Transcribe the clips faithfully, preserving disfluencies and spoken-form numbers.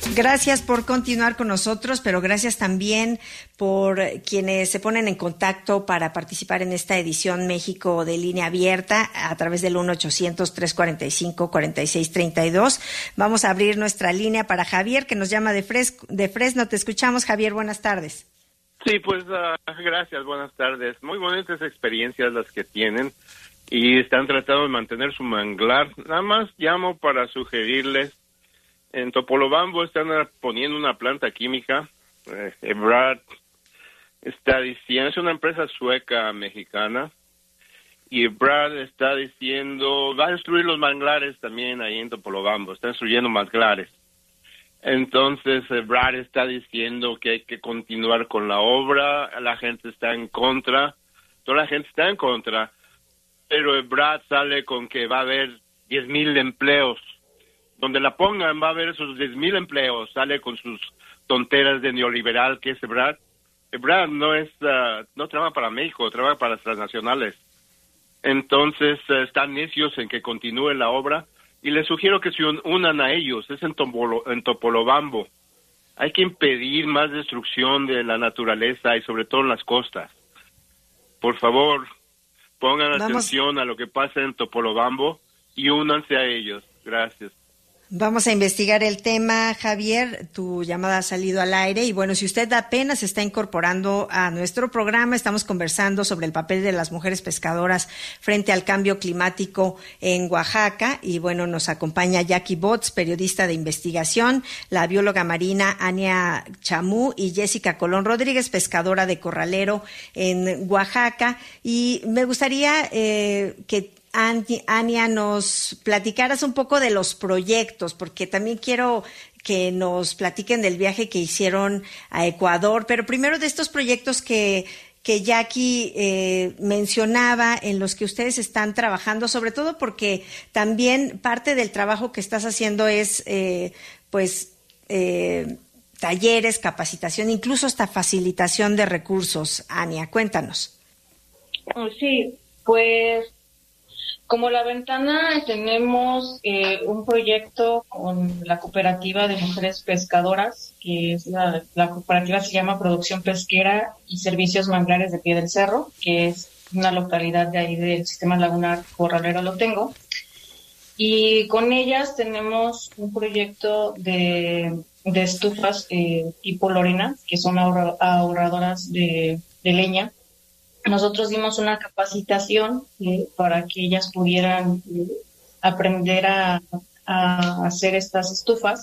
Gracias por continuar con nosotros, pero gracias también por quienes se ponen en contacto para participar en esta edición México de Línea Abierta a través del uno ochocientos, trescientos cuarenta y cinco, cuarenta y seis treinta y dos. Vamos a abrir nuestra línea para Javier, que nos llama de, Fres- de Fresno. Te escuchamos, Javier. Buenas tardes. Sí, pues uh, gracias, buenas tardes. Muy bonitas experiencias las que tienen y están tratando de mantener su manglar. Nada más llamo para sugerirles. En Topolobampo están poniendo una planta química. Eh, Ebrard está diciendo, es una empresa sueca mexicana, y Ebrard está diciendo, va a destruir los manglares también ahí en Topolobampo, está destruyendo manglares. Entonces Ebrard está diciendo que hay que continuar con la obra, la gente está en contra, toda la gente está en contra, pero Ebrard sale con que va a haber diez mil empleos. Donde la pongan va a haber esos diez mil empleos, sale con sus tonteras de neoliberal que es Ebrard. Ebrard no es, uh, no trabaja para México, trabaja para las transnacionales. Entonces uh, están necios en que continúe la obra y les sugiero que se un, unan a ellos, es en, Topolo, en Topolobampo. Hay que impedir más destrucción de la naturaleza y sobre todo en las costas. Por favor, pongan Vamos. atención a lo que pasa en Topolobampo y únanse a ellos. Gracias. Vamos a investigar el tema, Javier. Tu llamada ha salido al aire y bueno, si usted apenas se está incorporando a nuestro programa, estamos conversando sobre el papel de las mujeres pescadoras frente al cambio climático en Oaxaca y bueno, nos acompaña Jackie Botz, periodista de investigación, la bióloga marina Ania Chamú y Jessica Colón Rodríguez, pescadora de corralero en Oaxaca. Y me gustaría eh, que Ania, nos platicaras un poco de los proyectos, porque también quiero que nos platiquen del viaje que hicieron a Ecuador, pero primero de estos proyectos que, que Jackie eh, mencionaba, en los que ustedes están trabajando, sobre todo porque también parte del trabajo que estás haciendo es, eh, pues, eh, talleres, capacitación, incluso hasta facilitación de recursos. Ania, cuéntanos. Sí, pues como La Ventana tenemos eh, un proyecto con la cooperativa de mujeres pescadoras, que es la, la cooperativa se llama Producción Pesquera y Servicios Manglares de Pie del Cerro, que es una localidad de ahí del sistema lagunar Corralero Lo Tengo. Y con ellas tenemos un proyecto de, de estufas eh, tipo Lorena, que son ahorra, ahorradoras de, de leña. Nosotros dimos una capacitación eh, para que ellas pudieran eh, aprender a, a hacer estas estufas.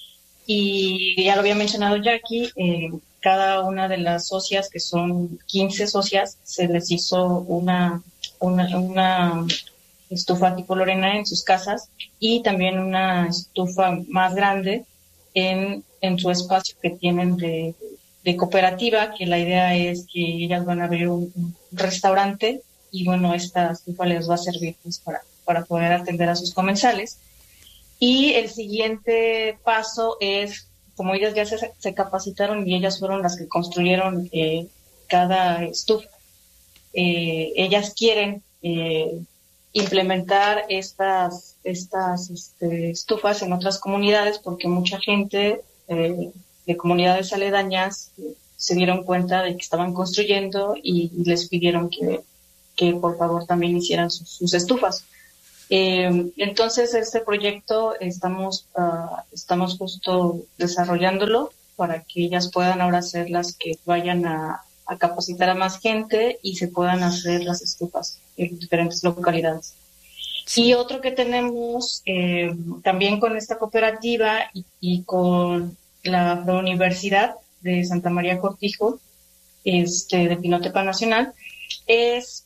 Y ya lo había mencionado Jackie, eh, cada una de las socias, que son quince socias, se les hizo una, una, una estufa tipo Lorena en sus casas y también una estufa más grande en, en su espacio que tienen de de cooperativa, que la idea es que ellas van a abrir un, un restaurante y bueno, esta estufa les va a servir pues, para, para poder atender a sus comensales. Y el siguiente paso es, como ellas ya se, se capacitaron y ellas fueron las que construyeron eh, cada estufa, eh, ellas quieren eh, implementar estas, estas este, estufas en otras comunidades porque mucha gente eh, de comunidades aledañas eh, se dieron cuenta de que estaban construyendo y, y les pidieron que, que por favor también hicieran sus, sus estufas. Eh, entonces este proyecto estamos, uh, estamos justo desarrollándolo para que ellas puedan ahora ser las que vayan a, a capacitar a más gente y se puedan hacer las estufas en diferentes localidades. Sí. Y otro que tenemos eh, también con esta cooperativa y, y con la Universidad de Santa María Cortijo, este, de Pinotepa Nacional, es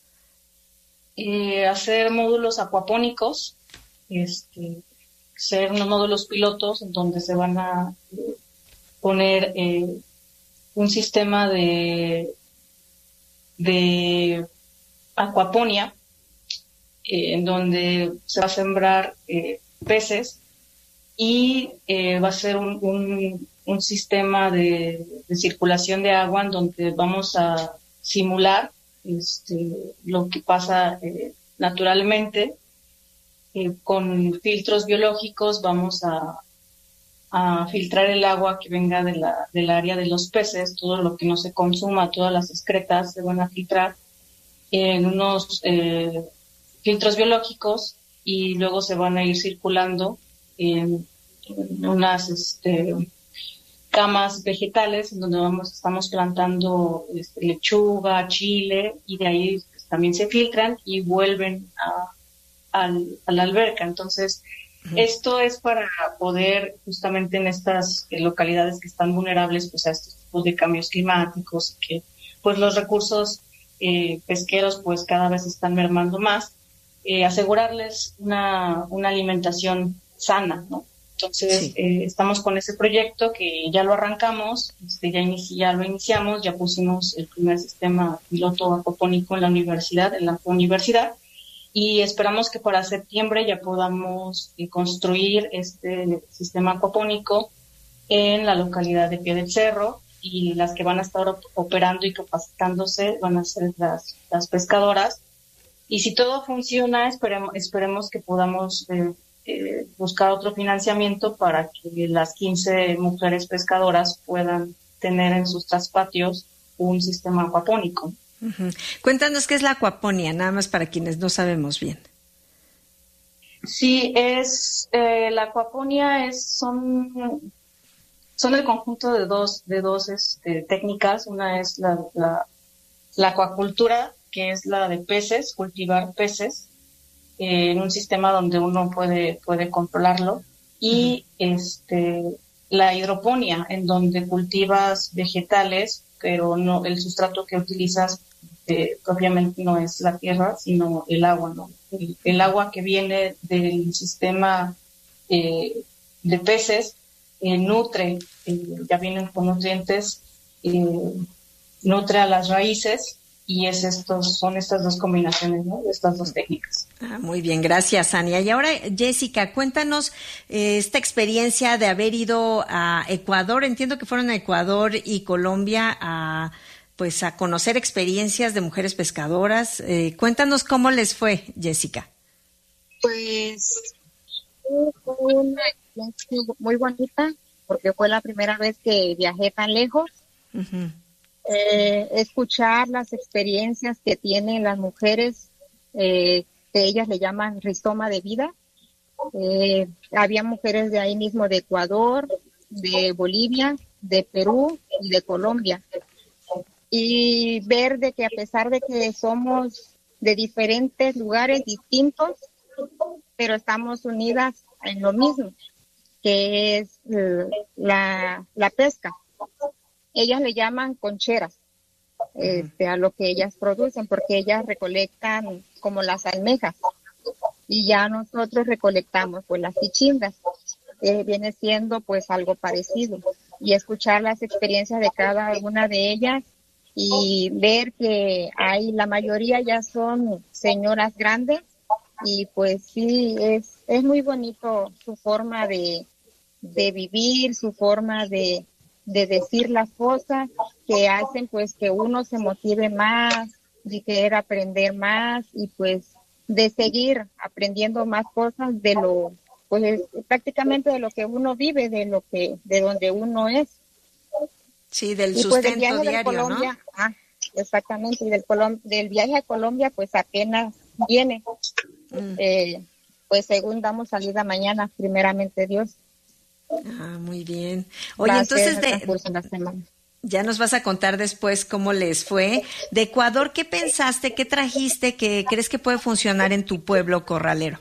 eh, hacer módulos acuapónicos, este, ser unos módulos pilotos en donde se van a eh, poner eh, un sistema de, de acuaponía, eh, en donde se va a sembrar eh, peces y eh, va a ser un, un, un sistema de, de circulación de agua en donde vamos a simular este, lo que pasa eh, naturalmente. Eh, con filtros biológicos vamos a, a filtrar el agua que venga de la, del área de los peces, todo lo que no se consuma, todas las excretas se van a filtrar en unos eh, filtros biológicos y luego se van a ir circulando en, en unas este, camas vegetales en donde vamos, estamos plantando este, lechuga, chile, y de ahí pues, también se filtran y vuelven a, a, a la alberca. Entonces, uh-huh. Esto es para poder justamente en estas eh, localidades que están vulnerables pues, a estos tipos de cambios climáticos, que pues los recursos eh, pesqueros pues cada vez están mermando más, eh, asegurarles una, una alimentación sana, ¿no? Entonces, sí. eh, estamos con ese proyecto que ya lo arrancamos, este, ya, inici- ya lo iniciamos, ya pusimos el primer sistema piloto acuapónico en la universidad, en la universidad, y esperamos que para septiembre ya podamos eh, construir este sistema acuapónico en la localidad de Pie del Cerro, y las que van a estar op- operando y capacitándose van a ser las, las pescadoras. Y si todo funciona, esperemos, esperemos que podamos eh, eh, buscar otro financiamiento para que las quince mujeres pescadoras puedan tener en sus traspatios un sistema acuapónico. Uh-huh. Cuéntanos qué es la acuaponía, nada más para quienes no sabemos bien. Sí, es eh, la acuaponía es son son el conjunto de dos de dos este, técnicas. Una es la, la la acuacultura, que es la de peces, cultivar peces eh, en un sistema donde uno puede puede controlarlo, y uh-huh. este la hidroponía, en donde cultivas vegetales, pero no el sustrato que utilizas eh, propiamente no es la tierra, sino el agua, ¿no? El, el agua que viene del sistema eh, de peces eh, nutre, eh, ya vienen con nutrientes, eh, nutre a las raíces, y es estos, son estas dos combinaciones, ¿no? Estas dos técnicas. Ah, muy bien, gracias, Ania. Y ahora, Jessica, cuéntanos eh, esta experiencia de haber ido a Ecuador. Entiendo que fueron a Ecuador y Colombia a, pues, a conocer experiencias de mujeres pescadoras. Eh, cuéntanos cómo les fue, Jessica. Pues fue una experiencia muy bonita, porque fue la primera vez que viajé tan lejos. Uh-huh. Eh, escuchar las experiencias que tienen las mujeres, eh, que ellas le llaman rizoma de vida. Eh, había mujeres de ahí mismo, de Ecuador, de Bolivia, de Perú y de Colombia. Y ver de que a pesar de que somos de diferentes lugares distintos, pero estamos unidas en lo mismo, que es eh, la, la pesca. Ellas le llaman concheras, este, a lo que ellas producen, porque ellas recolectan como las almejas, y ya nosotros recolectamos pues las pichingas, que viene siendo pues algo parecido. Y escuchar las experiencias de cada una de ellas y ver que hay, la mayoría ya son señoras grandes, y pues sí, es, es muy bonito su forma de, de vivir, su forma de de decir las cosas, que hacen pues que uno se motive más, de querer aprender más, y pues de seguir aprendiendo más cosas de lo, pues prácticamente de lo que uno vive, de lo que, de donde uno es. Sí, del y sustento pues del viaje diario, de Colombia, ¿no? Ah, exactamente, y del, Colom- del viaje a Colombia pues apenas viene, mm. eh, pues según damos salida mañana, primeramente Dios. Ah, muy bien. Oye, entonces de, ya nos vas a contar después cómo les fue. De Ecuador, ¿qué pensaste, qué trajiste que crees que puede funcionar en tu pueblo corralero?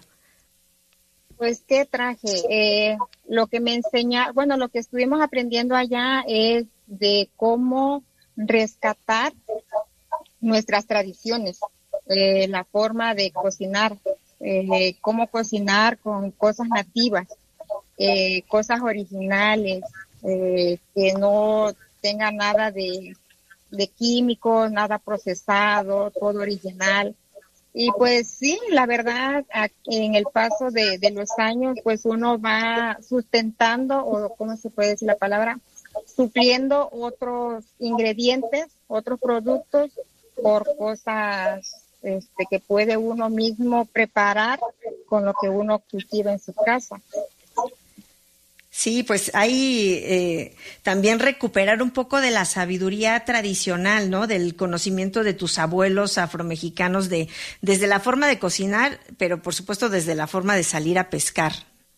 Pues, ¿qué traje? Eh, lo que me enseña, bueno, lo que estuvimos aprendiendo allá es de cómo rescatar nuestras tradiciones, eh, la forma de cocinar, eh, cómo cocinar con cosas nativas. Eh, cosas originales, eh, que no tengan nada de, de químicos, nada procesado, todo original. Y pues sí, la verdad, en el paso de, de los años, pues uno va sustentando, o ¿cómo se puede decir la palabra? Supliendo otros ingredientes, otros productos, por cosas este, que puede uno mismo preparar con lo que uno cultiva en su casa. Sí, pues hay eh, también recuperar un poco de la sabiduría tradicional, ¿no? Del conocimiento de tus abuelos afromexicanos, de desde la forma de cocinar, pero por supuesto desde la forma de salir a pescar.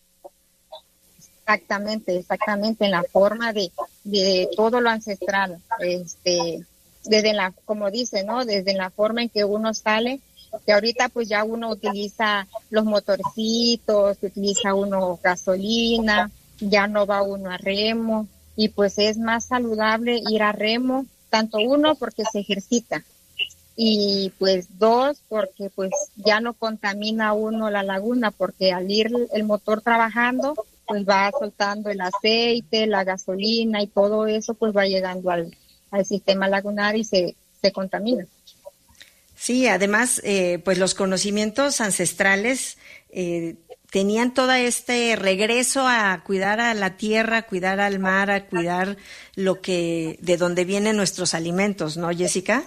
Exactamente, exactamente, en la forma de, de todo lo ancestral, este, desde la, como dice, ¿no? Desde la forma en que uno sale, que ahorita pues ya uno utiliza los motorcitos, utiliza uno gasolina, ya no va uno a remo, y pues es más saludable ir a remo, tanto uno porque se ejercita, y pues dos porque pues ya no contamina uno la laguna, porque al ir el motor trabajando, pues va soltando el aceite, la gasolina y todo eso, pues va llegando al, al sistema lagunar y se, se contamina. Sí, además, eh, pues los conocimientos ancestrales eh, tenían todo este regreso a cuidar a la tierra, a cuidar al mar, a cuidar lo que, de donde vienen nuestros alimentos, ¿no, Jessica?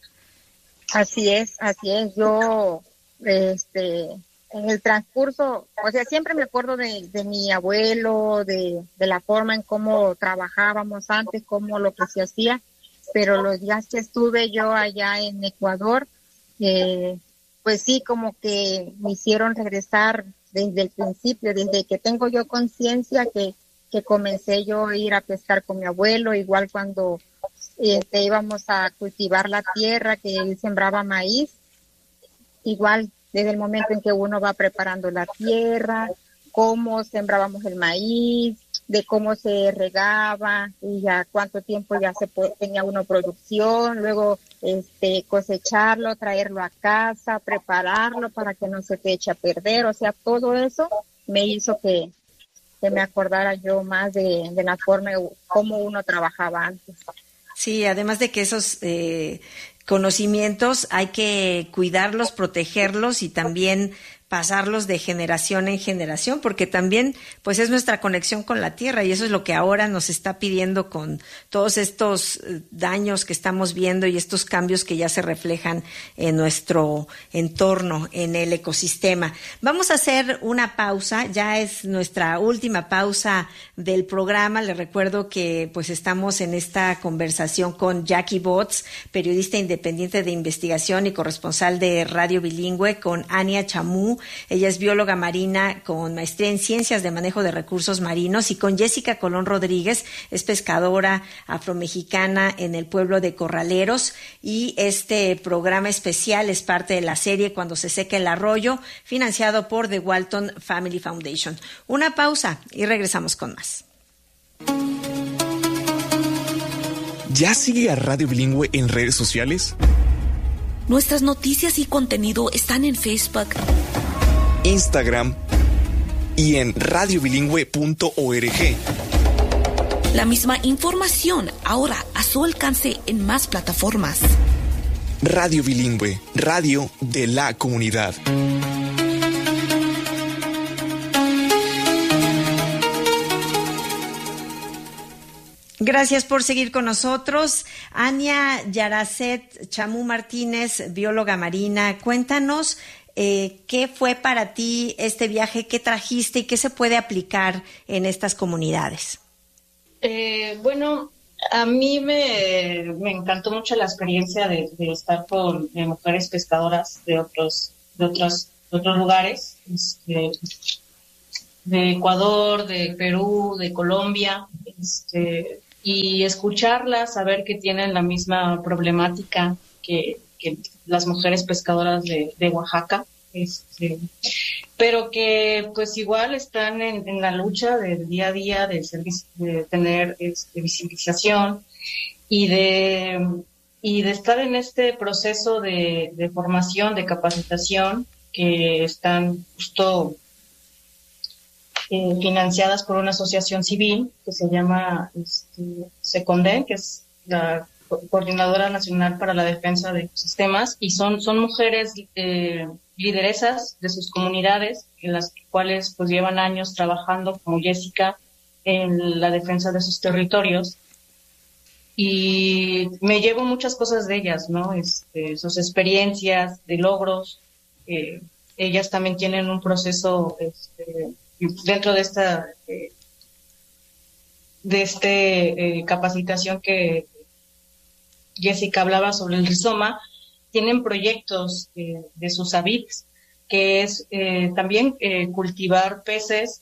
Así es, así es. Yo, este, en el transcurso, o sea, siempre me acuerdo de, de mi abuelo, de, de la forma en cómo trabajábamos antes, cómo lo que se hacía, pero los días que estuve yo allá en Ecuador, eh, pues sí, como que me hicieron regresar desde el principio, desde que tengo yo conciencia que, que comencé yo a ir a pescar con mi abuelo, igual cuando este, íbamos a cultivar la tierra, que él sembraba maíz, igual desde el momento en que uno va preparando la tierra, cómo sembrábamos el maíz, de cómo se regaba y ya cuánto tiempo ya se tenía uno producción, luego este cosecharlo, traerlo a casa, prepararlo para que no se te eche a perder, o sea, todo eso me hizo que, que me acordara yo más de, de la forma como uno trabajaba antes. Sí, además de que esos eh, conocimientos hay que cuidarlos, protegerlos y también pasarlos de generación en generación, porque también pues es nuestra conexión con la tierra y eso es lo que ahora nos está pidiendo con todos estos daños que estamos viendo y estos cambios que ya se reflejan en nuestro entorno, en el ecosistema. Vamos a hacer una pausa, ya es nuestra última pausa del programa. Les recuerdo que pues estamos en esta conversación con Jackie Botts, periodista independiente de investigación y corresponsal de Radio Bilingüe, con Ania Chamú. Ella es bióloga marina con maestría en ciencias de manejo de recursos marinos, y con Jessica Colón Rodríguez, es pescadora afromexicana en el pueblo de Corraleros, y este programa especial es parte de la serie Cuando se seca el arroyo, financiado por The Walton Family Foundation. Una pausa y regresamos con más. ¿Ya sigue a Radio Bilingüe en redes sociales? Nuestras noticias y contenido están en Facebook, Instagram y en radio bilingüe punto org. La misma información ahora a su alcance en más plataformas. Radio Bilingüe, radio de la comunidad. Gracias por seguir con nosotros. Ania Yaracet Chamú Martínez, bióloga marina, cuéntanos eh, qué fue para ti este viaje, qué trajiste y qué se puede aplicar en estas comunidades. Eh, bueno, a mí me, me encantó mucho la experiencia de, de estar con de mujeres pescadoras de otros de otros, de otros lugares, este, de Ecuador, de Perú, de Colombia, este, y escucharlas, saber que tienen la misma problemática que, que las mujeres pescadoras de, de Oaxaca, este, pero que pues igual están en, en la lucha del día a día de, ser, de tener este, visibilización y de y de estar en este proceso de, de formación, de capacitación, que están justo eh, financiadas por una asociación civil que se llama este, SECONDE, que es la Coordinadora Nacional para la Defensa de Ecosistemas, y son, son mujeres eh, lideresas de sus comunidades, en las cuales pues llevan años trabajando, como Jessica, en la defensa de sus territorios. Y me llevo muchas cosas de ellas, ¿no? Este, sus experiencias, de logros. Eh, ellas también tienen un proceso este, dentro de esta eh, de este eh, capacitación que Jessica hablaba sobre el rizoma, tienen proyectos eh, de sus habitats, que es eh, también eh, cultivar peces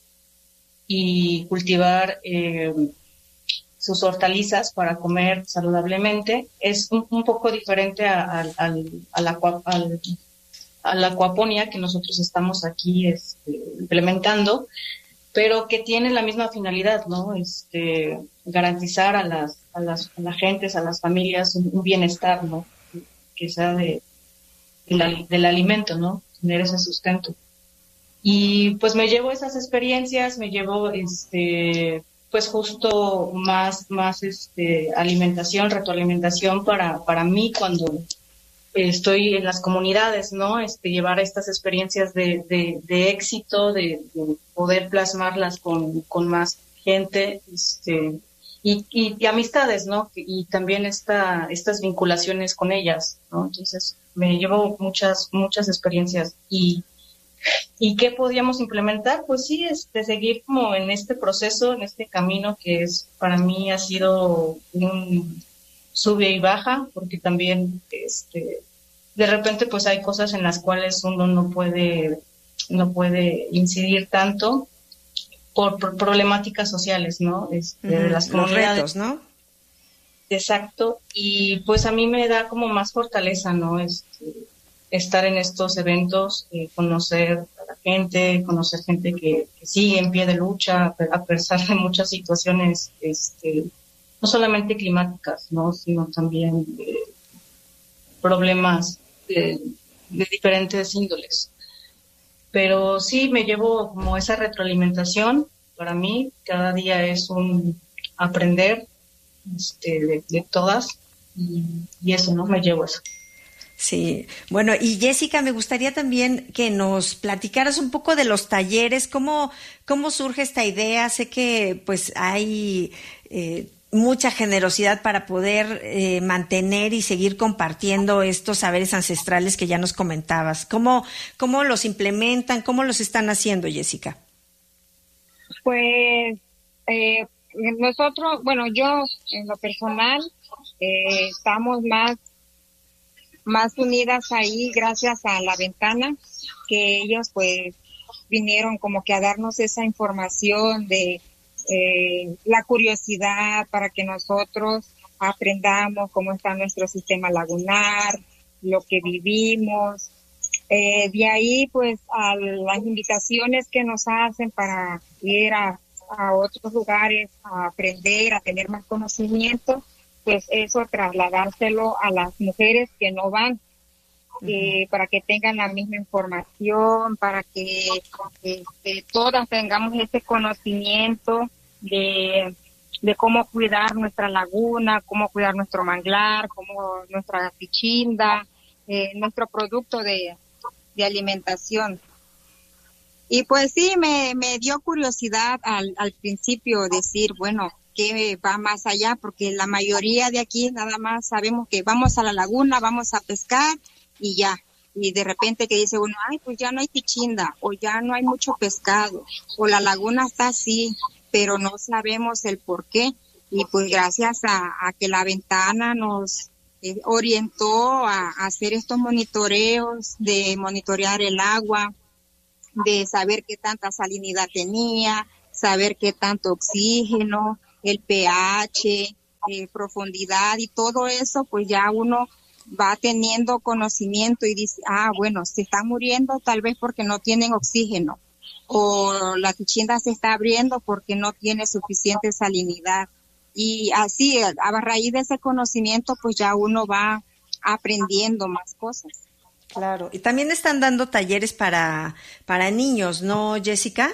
y cultivar eh, sus hortalizas para comer saludablemente. Es un, un poco diferente a, a, a, a, la, a, a la acuaponía que nosotros estamos aquí este, implementando, pero que tiene la misma finalidad, ¿no? Este, garantizar a las, a las a las gentes, a las familias un, un bienestar, ¿no? Que sea de, de la, del alimento, ¿no? Tener ese sustento. Y pues me llevo esas experiencias, me llevo este pues justo más más este alimentación, retroalimentación para para mí cuando estoy en las comunidades, ¿no? Este llevar estas experiencias de de, de éxito, de, de poder plasmarlas con con más gente, este y, y, y amistades, ¿no? Y también esta estas vinculaciones con ellas, ¿no? Entonces me llevo muchas muchas experiencias y ¿Y qué podíamos implementar? Pues sí, este, seguir como en este proceso, en este camino que es para mí ha sido un sube y baja, porque también este, de repente pues hay cosas en las cuales uno no puede, no puede incidir tanto por, por problemáticas sociales, ¿no? Este, uh-huh. de las Los retos, ¿no? Exacto, y pues a mí me da como más fortaleza, ¿no? Este, estar en estos eventos, eh, conocer a la gente, conocer gente que, que sigue en pie de lucha a pesar de muchas situaciones, este, no solamente climáticas, ¿no? Sino también de problemas de, de diferentes índoles. Pero sí me llevo como esa retroalimentación. Para mí cada día es un aprender este, de, de todas y, y eso, ¿no? Me llevo eso. Sí, bueno, y Jessica, me gustaría también que nos platicaras un poco de los talleres, cómo, cómo surge esta idea. Sé que pues hay eh, mucha generosidad para poder eh, mantener y seguir compartiendo estos saberes ancestrales que ya nos comentabas. ¿Cómo, cómo los implementan? ¿Cómo los están haciendo, Jessica? Pues eh, nosotros, bueno, yo en lo personal eh, estamos más más unidas ahí gracias a La Ventana, que ellos pues vinieron como que a darnos esa información de eh, la curiosidad para que nosotros aprendamos cómo está nuestro sistema lagunar, lo que vivimos. Eh, de ahí pues a las invitaciones que nos hacen para ir a, a otros lugares a aprender, a tener más conocimiento, pues eso trasladárselo a las mujeres que no van, uh-huh. eh, para que tengan la misma información, para que este, todas tengamos ese conocimiento de, de cómo cuidar nuestra laguna, cómo cuidar nuestro manglar, cómo nuestra pichinda, eh, nuestro producto de, de alimentación. Y pues sí, me, me dio curiosidad al, al principio decir, bueno, que va más allá, porque la mayoría de aquí nada más sabemos que vamos a la laguna, vamos a pescar y ya. Y de repente que dice uno, ay, pues ya no hay pichinda, o ya no hay mucho pescado, o la laguna está así, pero no sabemos el por qué. Y pues gracias a, a que La Ventana nos eh, orientó a, a hacer estos monitoreos, de monitorear el agua, de saber qué tanta salinidad tenía, saber qué tanto oxígeno, el pH, eh, profundidad y todo eso, pues ya uno va teniendo conocimiento y dice, ah, bueno, se están muriendo tal vez porque no tienen oxígeno, o la pichinda se está abriendo porque no tiene suficiente salinidad. Y así, a, a raíz de ese conocimiento, pues ya uno va aprendiendo más cosas. Claro, y también están dando talleres para, para niños, ¿no, Jessica?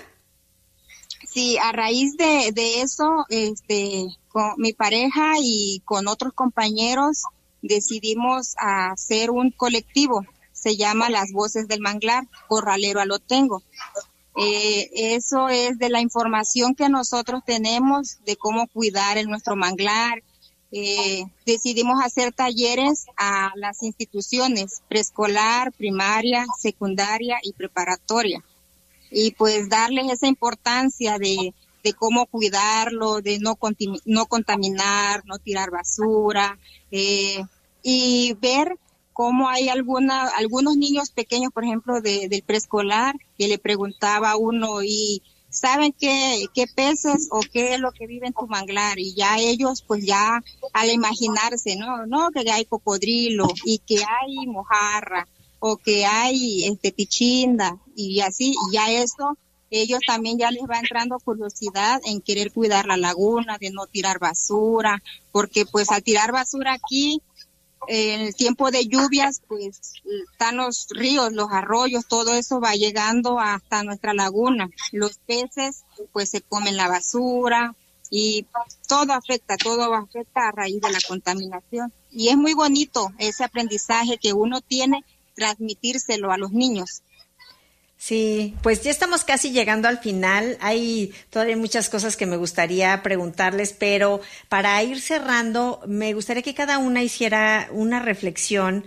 Sí, a raíz de, de eso, este, con mi pareja y con otros compañeros decidimos hacer un colectivo. Se llama Las Voces del Manglar, Corralero Alotengo. Eh, eso es de la información que nosotros tenemos de cómo cuidar el nuestro manglar. Eh, decidimos hacer talleres a las instituciones preescolar, primaria, secundaria y preparatoria. Y pues darles esa importancia de, de cómo cuidarlo, de no, contim- no contaminar, no tirar basura, eh, y ver cómo hay alguna, algunos niños pequeños, por ejemplo, de, del preescolar, que le preguntaba a uno, y ¿saben qué, qué peces o qué es lo que vive en tu manglar? Y ya ellos, pues ya al imaginarse, no, no, que hay cocodrilo y que hay mojarra o que hay este pichinda y así, y ya eso, ellos también ya les va entrando curiosidad en querer cuidar la laguna, de no tirar basura, porque pues al tirar basura aquí, en el tiempo de lluvias, pues están los ríos, los arroyos, todo eso va llegando hasta nuestra laguna. Los peces, pues se comen la basura y todo afecta, todo afecta a raíz de la contaminación. Y es muy bonito ese aprendizaje que uno tiene, transmitírselo a los niños. Sí, pues ya estamos casi llegando al final. Hay todavía muchas cosas que me gustaría preguntarles, pero para ir cerrando, me gustaría que cada una hiciera una reflexión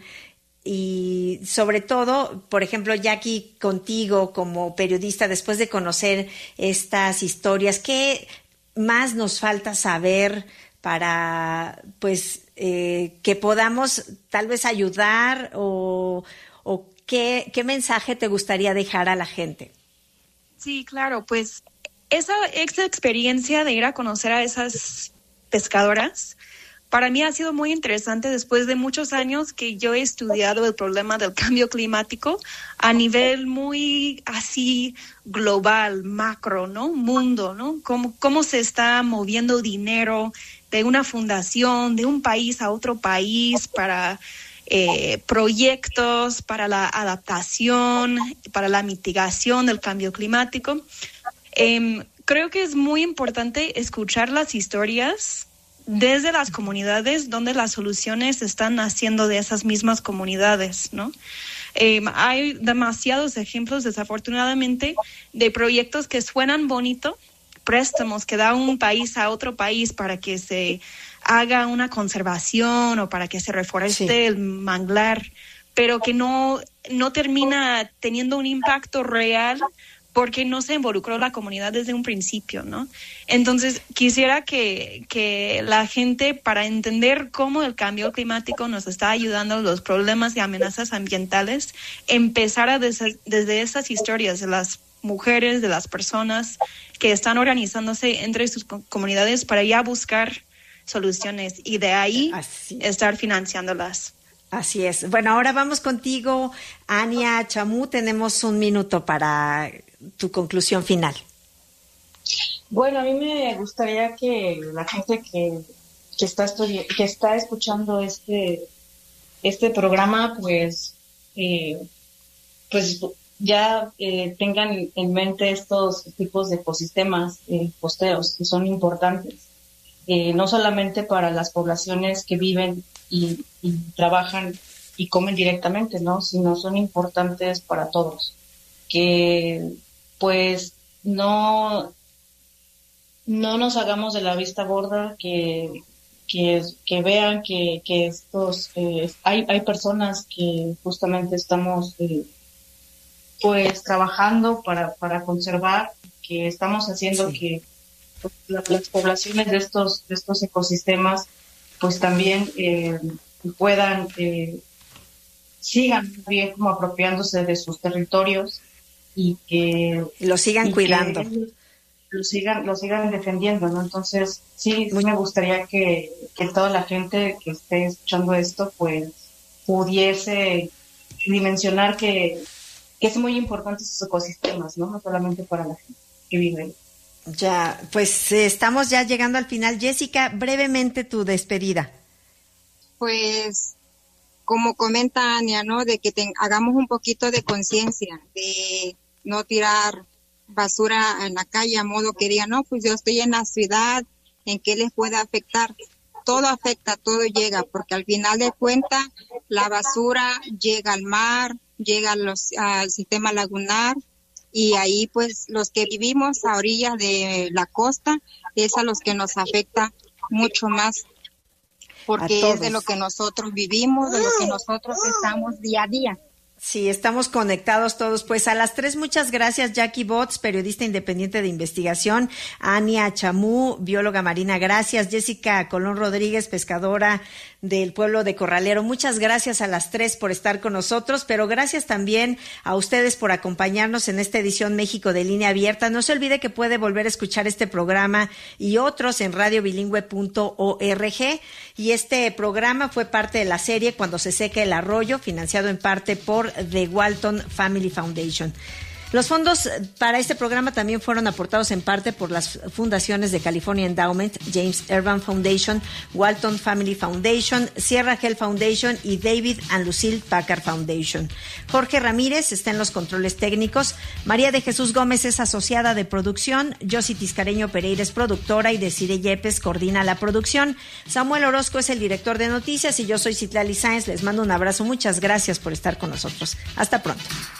y sobre todo, por ejemplo, Jackie, contigo como periodista, después de conocer estas historias, ¿qué más nos falta saber para, pues, eh, que podamos tal vez ayudar o, o ¿Qué, ¿Qué mensaje te gustaría dejar a la gente? Sí, claro, pues esa, esa experiencia de ir a conocer a esas pescadoras, para mí ha sido muy interesante después de muchos años que yo he estudiado el problema del cambio climático a nivel muy así global, macro, ¿no? Mundo, ¿no? Cómo, cómo se está moviendo dinero de una fundación, de un país a otro país para... Eh, proyectos para la adaptación, para la mitigación del cambio climático. Eh, creo que es muy importante escuchar las historias desde las comunidades donde las soluciones están naciendo de esas mismas comunidades, ¿no? Eh, hay demasiados ejemplos, desafortunadamente, de proyectos que suenan bonito, préstamos que da un país a otro país para que se haga una conservación o para que se reforeste sí. el manglar, pero que no, no termina teniendo un impacto real porque no se involucró la comunidad desde un principio, ¿no? Entonces, quisiera que, que la gente, para entender cómo el cambio climático nos está ayudando a los problemas y amenazas ambientales, empezara desde, desde esas historias de las mujeres, de las personas que están organizándose entre sus comunidades para ya buscar soluciones y de ahí Así. estar financiándolas. Así es. Bueno, ahora vamos contigo, Ania Chamú. Tenemos un minuto para tu conclusión final. Bueno, a mí me gustaría que la gente que, que está estudi- que está escuchando este este programa, pues, eh, pues ya eh, tengan en mente estos tipos de ecosistemas eh, costeros que son importantes. Eh, no solamente para las poblaciones que viven y, y trabajan y comen directamente, ¿no? Sino son importantes para todos. Que pues no, no nos hagamos de la vista gorda, que, que, que vean que, que estos eh, hay, hay personas que justamente estamos eh, pues trabajando para, para conservar, que estamos haciendo sí. que las poblaciones de estos de estos ecosistemas pues también eh, puedan eh, sigan bien como apropiándose de sus territorios y que lo sigan y cuidando, lo sigan lo sigan defendiendo, ¿no? Entonces sí, sí me gustaría que, que toda la gente que esté escuchando esto pues pudiese dimensionar que, que es muy importante esos ecosistemas, ¿no? No solamente para la gente que vive ahí. Ya, pues eh, estamos ya llegando al final. Jessica, brevemente tu despedida. Pues, como comenta Ania, ¿no? De que te, hagamos un poquito de conciencia, de no tirar basura en la calle a modo que digan, no, pues yo estoy en la ciudad, ¿en qué les puede afectar? Todo afecta, todo llega, porque al final de cuentas la basura llega al mar, llega a los, al sistema lagunar, y ahí pues los que vivimos a orillas de la costa es a los que nos afecta mucho más, porque es de lo que nosotros vivimos, de lo que nosotros estamos día a día. Sí, estamos conectados todos. Pues a las tres, muchas gracias, Jackie Botts, periodista independiente de investigación, Ania Chamú, bióloga marina, gracias, Jessica Colón Rodríguez, pescadora del pueblo de Corralero. Muchas gracias a las tres por estar con nosotros, pero gracias también a ustedes por acompañarnos en esta edición México de Línea Abierta. No se olvide que puede volver a escuchar este programa y otros en radio bilingüe punto org, y este programa fue parte de la serie Cuando se seca el arroyo, financiado en parte por The Walton Family Foundation. Los fondos para este programa también fueron aportados en parte por las fundaciones de California Endowment, James Urban Foundation, Walton Family Foundation, Sierra Health Foundation y David and Lucille Packard Foundation. Jorge Ramírez está en los controles técnicos, María de Jesús Gómez es asociada de producción, Yossi Tiscareño Pereira es productora y Desiree Yepes coordina la producción. Samuel Orozco es el director de noticias y yo soy Citlali Sáenz. Les mando un abrazo. Muchas gracias por estar con nosotros. Hasta pronto.